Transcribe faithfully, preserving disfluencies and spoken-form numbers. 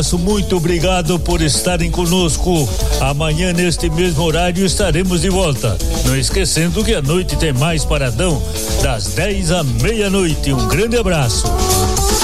Muito obrigado por estarem conosco. Amanhã, neste mesmo horário, estaremos de volta. Não esquecendo que à noite tem mais Paradão, das dez à meia-noite. Um grande abraço.